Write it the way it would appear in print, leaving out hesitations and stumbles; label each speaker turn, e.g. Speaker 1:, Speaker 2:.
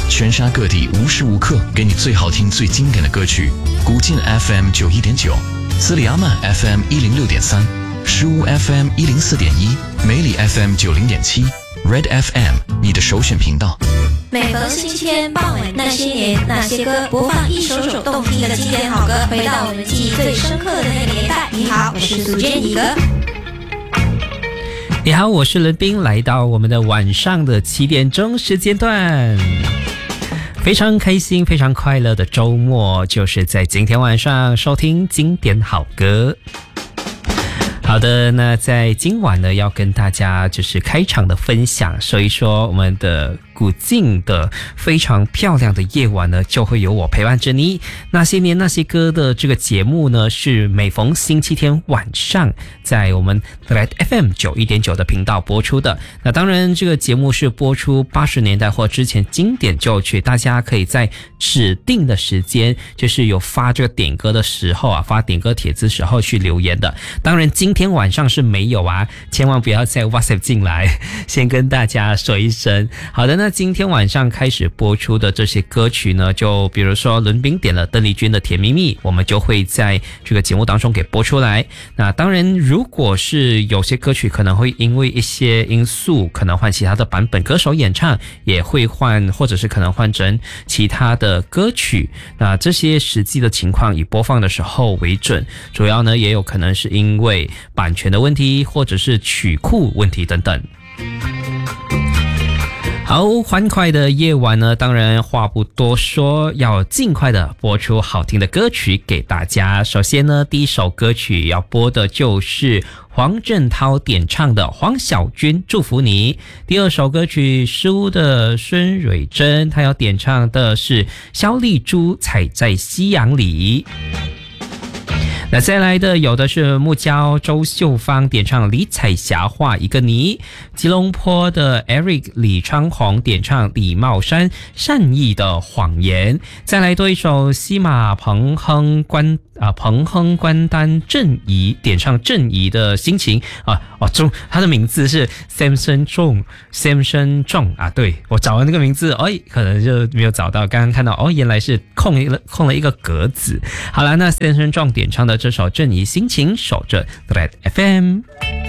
Speaker 1: 全沙各地无时无刻给你最好听、最经典的歌曲。古晋 FM 91.9，斯里阿曼 FM 106.3，石屋 FM 104.1，梅里 FM 90.7，Red FM 你的首选频道。
Speaker 2: 每逢星期天傍晚，那些年那些歌，播放一首首动听的经典好歌，回到我们记忆最深刻的那个年代。你好，我是苏娟妮哥。
Speaker 3: 你好，我是伦斌，来到我们的晚上的7点钟时间段。非常开心非常快乐的周末，就是在今天晚上收听经典好歌。好的，那在今晚呢，要跟大家就是开场的分享，说一说我们的古晋的非常漂亮的夜晚呢，就会有我陪伴着你。那些年那些歌的这个节目呢，是每逢星期天晚上在我们 Red FM 91.9的频道播出的。那当然这个节目是播出80年代或之前经典旧曲，大家可以在指定的时间，就是有发这个点歌的时候啊，发点歌帖子时候去留言的。当然今天晚上是没有啊，千万不要再 WhatsApp 进来，先跟大家说一声。好的，那今天晚上开始播出的这些歌曲呢，就比如说伦斌点了邓丽君的《甜蜜蜜》，我们就会在这个节目当中给播出来。那当然如果是有些歌曲可能会因为一些因素可能换其他的版本，歌手演唱也会换，或者是可能换成其他的歌曲，那这些实际的情况以播放的时候为准，主要呢也有可能是因为版权的问题或者是曲库问题等等。好，欢快的夜晚呢，当然话不多说，要尽快的播出好听的歌曲给大家。首先呢，第一首歌曲要播的就是黄振涛点唱的《黄小军祝福你》。第二首歌曲诗屋的孙蕊珍，她要点唱的是萧丽珠《踩在夕阳里》。那再来的有的是木胶周秀芳点唱李彩霞画一个你，吉隆坡的 Eric 李昌宏点唱李茂山善意的谎言，再来多一首西马彭亨关丹郑怡点唱郑怡的心情他的名字是 Samson Chong 啊，对，我找了那个名字可能就没有找到，刚刚看到原来是空了一个格子。好了，那 Samson Chong 点唱的这首郑怡心情，守着 Red FM。